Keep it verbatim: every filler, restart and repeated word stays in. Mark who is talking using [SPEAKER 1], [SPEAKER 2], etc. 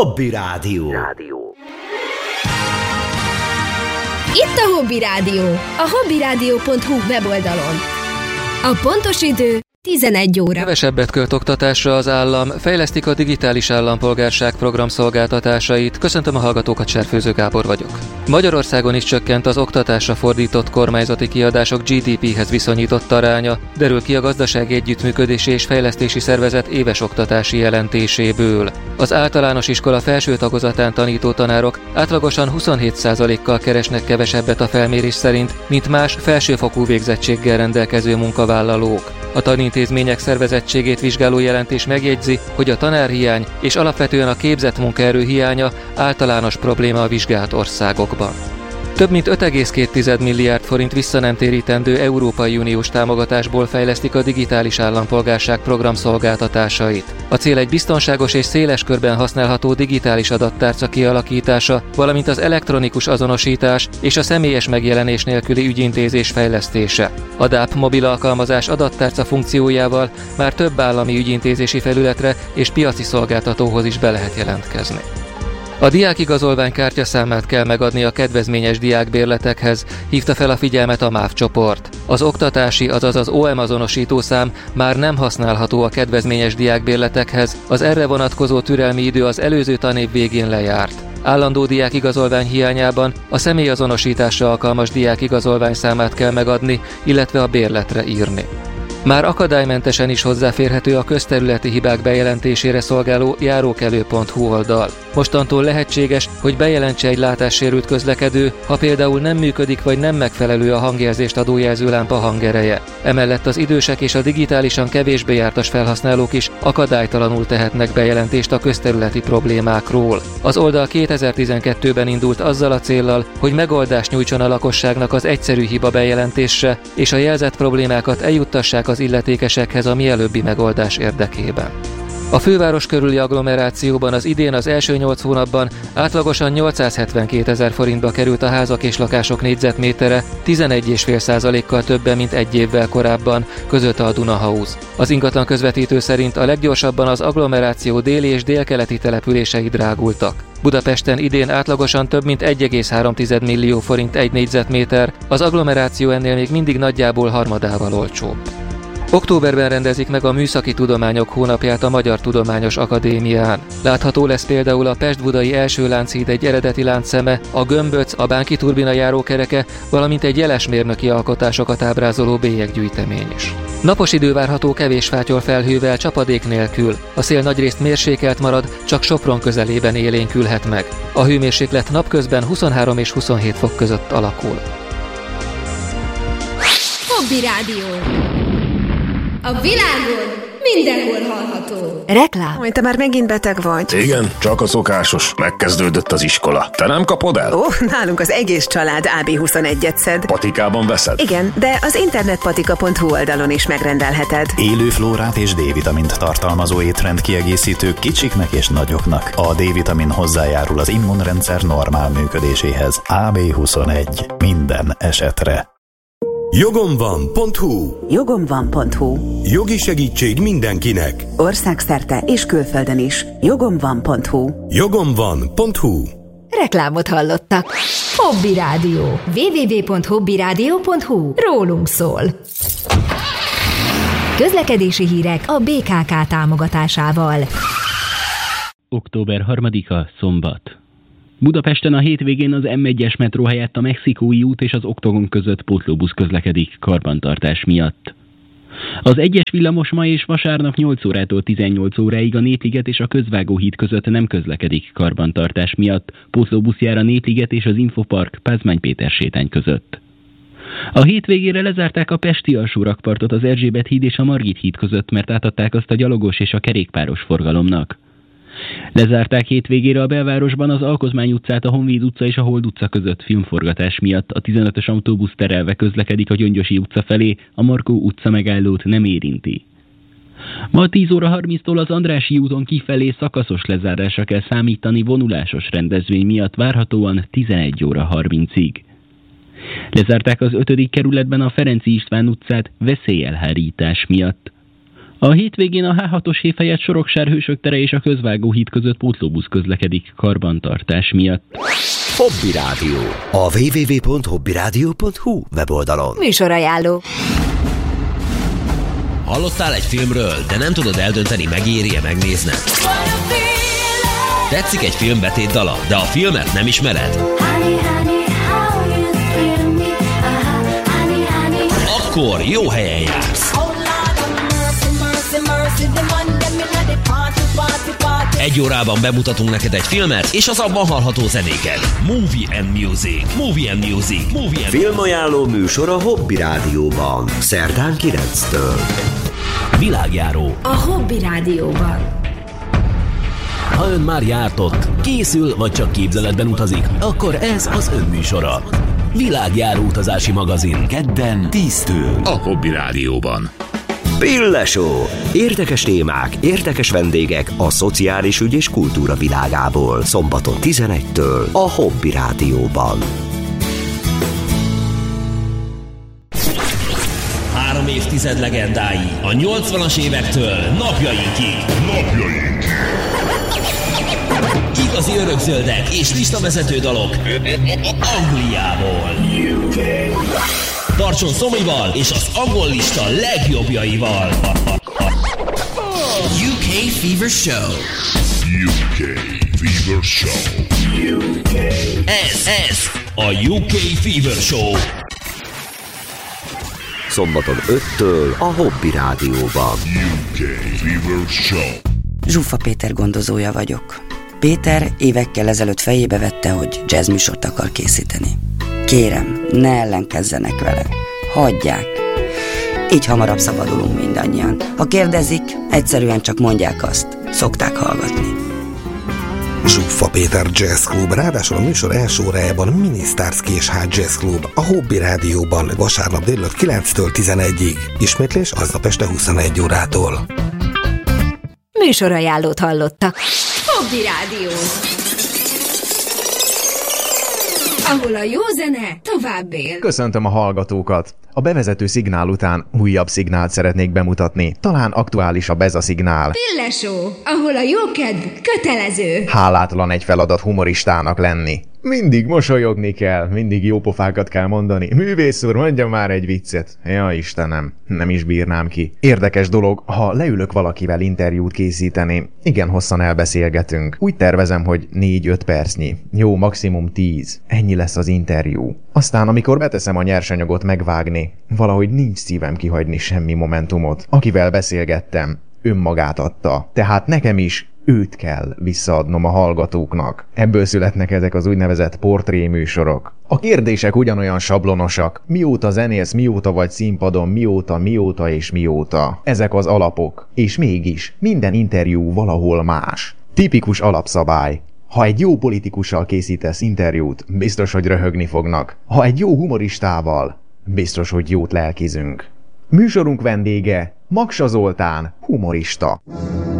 [SPEAKER 1] Hobby Rádió.
[SPEAKER 2] Rádió.
[SPEAKER 3] Itt a Hobby Rádió, a hobbyrádió pont hu weboldalon. A pontos idő tizenegy óra.
[SPEAKER 4] Kevesebbet költ oktatásra az állam, fejlesztik a digitális állampolgárság program szolgáltatásait. Köszöntöm a hallgatókat, Serfőző Gábor vagyok. Magyarországon is csökkent az oktatásra fordított kormányzati kiadások gé dé péhez viszonyított aránya, derül ki a Gazdasági Együttműködési és Fejlesztési Szervezet éves oktatási jelentéséből. Az általános iskola felső tagozatán tanító tanárok átlagosan huszonhét százalékkal keresnek kevesebbet a felmérés szerint, mint más felsőfokú végzettséggel rendelkező munkavállalók. A tanintézmények szervezettségét vizsgáló jelentés megjegyzi, hogy a tanárhiány és alapvetően a képzett munkaerő hiánya általános probléma a vizsgált országokban. Több mint öt egész két milliárd forint visszanemtérítendő Európai Uniós támogatásból fejlesztik a digitális állampolgárság program szolgáltatásait. A cél egy biztonságos és széles körben használható digitális adattárca kialakítása, valamint az elektronikus azonosítás és a személyes megjelenés nélküli ügyintézés fejlesztése. A dé á pé mobil alkalmazás adattárca funkciójával már több állami ügyintézési felületre és piaci szolgáltatóhoz is be lehet jelentkezni. A diákigazolvány kártyaszámát kell megadni a kedvezményes diákbérletekhez, hívta fel a figyelmet a MÁV csoport. Az oktatási, azaz az o em azonosítószám már nem használható a kedvezményes diákbérletekhez, az erre vonatkozó türelmi idő az előző tanév végén lejárt. Állandó diákigazolvány hiányában a személyazonosításra alkalmas diákigazolvány számát kell megadni, illetve a bérletre írni. Már akadálymentesen is hozzáférhető a közterületi hibák bejelentésére szolgáló járókelő pont hu oldal. Mostantól lehetséges, hogy bejelentse egy látássérült közlekedő, ha például nem működik vagy nem megfelelő a hangjelzést adó jelzőlámpa hangereje. Emellett az idősek és a digitálisan kevésbé jártas felhasználók is akadálytalanul tehetnek bejelentést a közterületi problémákról. Az oldal kétezer-tizenkettőben indult azzal a céllal, hogy megoldást nyújtson a lakosságnak az egyszerű hiba bejelentésre, és a jelzett problémákat eljuttassák az illetékesekhez a mielőbbi megoldás érdekében. A főváros körüli agglomerációban az idén az első nyolc hónapban átlagosan nyolcszázhetvenkétezer forintba került a házak és lakások négyzetmétere, tizenegy egész öt százalékkal többen, mint egy évvel korábban, közölte a Duna House. Az ingatlan közvetítő szerint a leggyorsabban az agglomeráció déli és délkeleti települései drágultak. Budapesten idén átlagosan több mint egy egész három millió forint egy négyzetméter, az agglomeráció ennél még mindig nagyjából harmadával olcsóbb. Októberben rendezik meg a Műszaki Tudományok hónapját a Magyar Tudományos Akadémián. Látható lesz például a pest-budai első Lánchíd egy eredeti láncszeme, a gömböc, a bánki turbina járókereke, valamint egy jelesmérnöki alkotásokat ábrázoló bélyeggyűjtemény is. Napos idő várható kevés fátyol felhővel, csapadék nélkül. A szél nagyrészt mérsékelt marad, csak Sopron közelében élénkülhet meg. A hőmérséklet napközben huszonhárom és huszonhét fok között alakul.
[SPEAKER 3] Hobby Rádió. A világon mindenhol hallható.
[SPEAKER 5] Reklám.
[SPEAKER 6] Hogy te már megint beteg vagy.
[SPEAKER 7] Igen, csak a szokásos. Megkezdődött az iskola. Te nem kapod el?
[SPEAKER 6] Ó, nálunk az egész család á bé huszonegyet szed.
[SPEAKER 7] Patikában veszed?
[SPEAKER 6] Igen, de az internetpatika pont hu oldalon is megrendelheted.
[SPEAKER 8] Élő flórát és D-vitamint tartalmazó étrend kiegészítők kicsiknek és nagyoknak. A D-vitamin hozzájárul az immunrendszer normál működéséhez. á bé huszonegy. Minden esetre.
[SPEAKER 9] jogom van pont hu.
[SPEAKER 5] jogom van pont hu.
[SPEAKER 9] Jogi segítség mindenkinek.
[SPEAKER 5] Országszerte és külföldön is. jogom van pont hu.
[SPEAKER 9] jogom van pont hu.
[SPEAKER 3] Reklámot hallottak. Hobby Rádió. double-u double-u double-u pont hobbyrádió pont hu. Rólunk szól. Közlekedési hírek a bé ká ká támogatásával.
[SPEAKER 10] október harmadika, szombat. Budapesten a hétvégén az em egyes metró helyett a Mexikói út és az Oktogon között pótlóbusz közlekedik karbantartás miatt. Az egyes villamos ma és vasárnap nyolc órától tizennyolc óráig a Népliget és a Közvágóhíd között nem közlekedik karbantartás miatt, pótlóbusz jár a Népliget és az Infopark Pázmány Péter sétány között. A hétvégére lezárták a pesti alsórakpartot az Erzsébet híd és a Margit híd között, mert átadták azt a gyalogos és a kerékpáros forgalomnak. Lezárták hétvégére a belvárosban az Alkozmány utcát, a Honvéd utca és a Hold utca között filmforgatás miatt. A tizenötös autóbusz terelve közlekedik a Gyöngyösi utca felé, a Markó utca megállót nem érinti. Ma tíz óra harminctól az Andrássy úton kifelé szakaszos lezárásra kell számítani vonulásos rendezvény miatt, várhatóan tizenegy óra harmincig. Lezárták az ötödik kerületben a Ferenczy István utcát veszélyelhárítás miatt. A hétvégén a há hatos hév helyett Soroksár-Hősök tere és a Közvágó híd között pótlóbusz közlekedik karbantartás miatt.
[SPEAKER 1] Hobby Rádió. A double-u double-u double-u pont hobby rádió pont hu weboldalon.
[SPEAKER 6] Műsorajánló.
[SPEAKER 2] Hallottál egy filmről, de nem tudod eldönteni, megéri-e megnézned? Tetszik egy film betétdala, de a filmet nem ismered? Akkor jó helyen jársz. Egy órában bemutatunk neked egy filmet, és az abban hallható zenéket. Movie and Music. Movie and Music. Movie and
[SPEAKER 1] Filmajánló műsor a Hobby Rádióban. Szerdán kilenctől.
[SPEAKER 2] Világjáró.
[SPEAKER 3] A Hobby Rádióban.
[SPEAKER 2] Ha ön már járt ott, készül vagy csak képzeletben utazik, akkor ez az ön műsora. Világjáró utazási magazin.
[SPEAKER 1] Kedden tíztől.
[SPEAKER 7] A Hobby Rádióban.
[SPEAKER 1] Pillesó. Érdekes témák, érdekes vendégek a szociális ügy és kultúra világából. Szombaton tizenegytől a Hobby Rádióban.
[SPEAKER 2] Három évtized legendái a nyolcvanas évektől napjainkig.
[SPEAKER 7] Napjainkig.
[SPEAKER 2] Igazi örökzöldek és listavezető dalok Angliából. Tartson Szomival és az angol lista legjobbjaival. U K Fever Show.
[SPEAKER 7] U K Fever Show. U K.
[SPEAKER 2] Ez, ez a U K Fever Show.
[SPEAKER 1] Szombaton öttől a Hobby Rádióban.
[SPEAKER 7] U K Fever Show.
[SPEAKER 11] Zsuffa Péter gondozója vagyok. Péter évekkel ezelőtt fejébe vette, hogy jazzműsort akar készíteni. Kérem, ne ellenkezzenek vele. Hagyják. Így hamarabb szabadulunk mindannyian. Ha kérdezik, egyszerűen csak mondják azt. Szokták hallgatni.
[SPEAKER 12] Zsuffa Péter Jazz Club, ráadásul a műsor első órájában Mini Starsky és High Jazz Club a Hobby Rádióban vasárnap délután kilenctől tizenegyig. Ismétlés aznap este huszonegy órától.
[SPEAKER 6] Műsorajánlót hallottak.
[SPEAKER 3] Hobby Rádió. Ahol a jó zene tovább él.
[SPEAKER 13] Köszöntöm a hallgatókat! A bevezető szignál után újabb szignált szeretnék bemutatni. Talán aktuálisabb ez a szignál.
[SPEAKER 3] Pillesó, ahol a jókedv kötelező.
[SPEAKER 13] Hálátlan egy feladat humoristának lenni. Mindig mosolyogni kell, mindig jó pofákat kell mondani. Művész úr, mondja már egy viccet. Ja, Istenem, nem is bírnám ki. Érdekes dolog, ha leülök valakivel interjút készíteni, igen hosszan elbeszélgetünk. Úgy tervezem, hogy négy-öt percnyi. Jó, maximum tíz. Ennyi lesz az interjú. Aztán, amikor beteszem a nyersanyagot megvágni, valahogy nincs szívem kihagyni semmi momentumot. Akivel beszélgettem, önmagát adta. Tehát nekem is őt kell visszaadnom a hallgatóknak. Ebből születnek ezek az úgynevezett portréműsorok. A kérdések ugyanolyan sablonosak. Mióta zenélsz, mióta vagy színpadon, mióta, mióta és mióta. Ezek az alapok. És mégis minden interjú valahol más. Tipikus alapszabály. Ha egy jó politikussal készítesz interjút, biztos, hogy röhögni fognak. Ha egy jó humoristával, biztos, hogy jót lelkizünk. Műsorunk vendége Maksa Zoltán, humorista.